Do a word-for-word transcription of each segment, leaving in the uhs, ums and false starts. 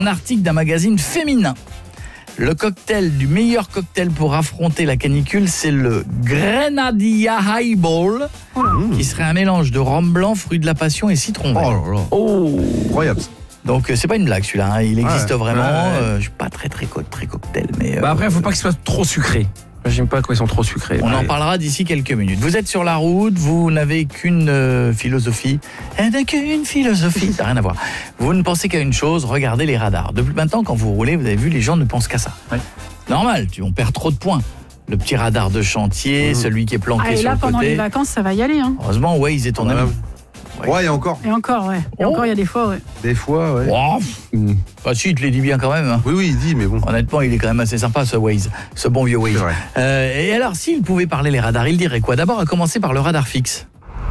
Un article d'un magazine féminin. Le cocktail du meilleur cocktail pour affronter la canicule, c'est le Grenadilla Highball, mmh. qui serait un mélange de rhum blanc, fruits de la passion et citron vert. Oh là là. Oh, incroyable. Donc c'est pas une blague celui-là, hein. Il existe ouais, vraiment. Ouais, ouais. Euh, je suis pas très très très cocktail, mais. Bah euh, après, il faut pas qu'ils soient trop sucrés. J'aime pas quand ils sont trop sucrés. On ouais. en parlera d'ici quelques minutes. Vous êtes sur la route, vous n'avez qu'une euh, philosophie. Elle n'a qu'une philosophie. Ça n'a rien à voir. Vous ne pensez qu'à une chose, regardez les radars. Depuis maintenant, quand vous roulez, vous avez vu, les gens ne pensent qu'à ça. Ouais. Normal, tu, on perd trop de points. Le petit radar de chantier, mmh. celui qui est planqué ah, et sur là, le côté. pendant les vacances, ça va y aller. Hein. Heureusement, Waze est ton ami. Ouais, ouais, et encore. Et encore, ouais. Et oh. encore, il y a des fois, ouais. Des fois, ouais. Oh. Mmh. Bah si, il te les dit bien quand même. Hein. Oui, oui, il dit, mais bon. Honnêtement, il est quand même assez sympa, ce Waze. Ce bon vieux Waze. Euh, et alors, s'il pouvait parler les radars, il dirait quoi? D'abord, à commencer par le radar fixe.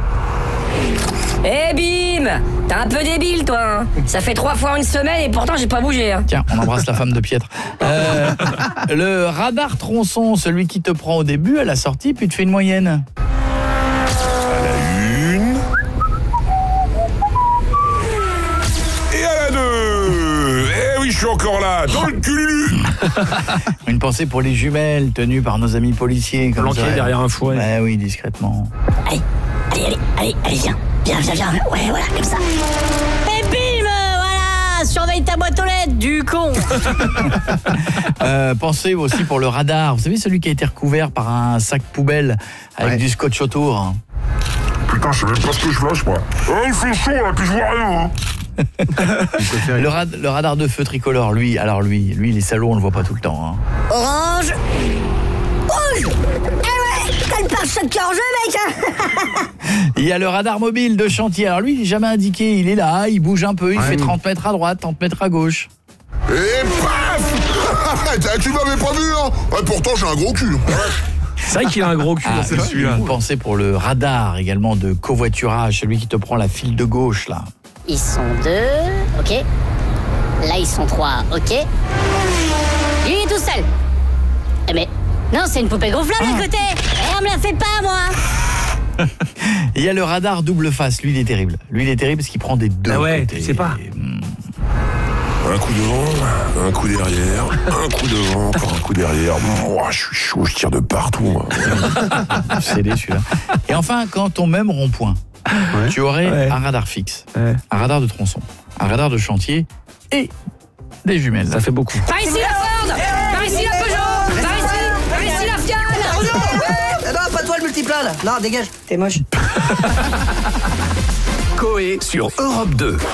Eh bim! T'es un peu débile, toi, hein. Ça fait trois fois en une semaine et pourtant j'ai pas bougé, hein. Tiens, on embrasse la femme de Pietre. Euh, le radar tronçon, celui qui te prend au début, à la sortie, puis te fait une moyenne. À la une... Et à la deux... Eh oui, je suis encore là, dans le cul. Une pensée pour les jumelles tenues par nos amis policiers. Planquées derrière un fouet. Ouais, oui, discrètement. Allez, allez, allez, allez, allez, viens. Viens, viens, viens. Ouais, voilà, comme ça. Et bim, voilà. Surveille ta boîte aux lettres, du con. euh, Pensez aussi pour le radar. Vous savez, celui qui a été recouvert par un sac poubelle avec ouais. du scotch autour. Putain, je sais même pas ce que je lâche, moi. Oh, il fait chaud, là, puis je vois rien, hein. le, rad- le radar de feu tricolore, lui, alors lui, lui, les salauds, on le voit pas tout le temps. Hein. Orange. Rouge. Eh ouais, t'as le pare-choc qui est en jeu, mec. Il y a le radar mobile de chantier. Alors lui, il est jamais indiqué. Il est là, il bouge un peu, il ouais, fait trente mètres à droite, trente mètres à gauche. Et paf. Tu m'avais pas vu, hein. Ouais, pourtant, j'ai un gros cul. C'est vrai qu'il a un gros cul, ah, c'est celui-là. Vous pensez pour le radar également de covoiturage, celui qui te prend la file de gauche, là. Ils sont deux, ok. Là, ils sont trois, ok. Lui, il est tout seul. Mais non, c'est une poupée gonflable ah. à côté. Et on me la fait pas, moi. Il y a le radar double face. Lui, il est terrible. Lui, il est terrible parce qu'il prend des deux ah ouais, côtés. Tu sais pas. Un coup devant, un coup derrière, un coup devant, encore un coup derrière. Moi, je suis chaud, je tire de partout. C'est des celui-là. Et enfin, quand on même rond-point, ouais. tu aurais ouais. un radar fixe, ouais. un radar de tronçon, un radar de chantier et des jumelles. Ça fait beaucoup. Par ici la Ford, par ici la Peugeot, par ici, par ici la Fiat. Ouais. Non, pas toi le multiplat là. Non, dégage. T'es moche. Coé sur Europe deux.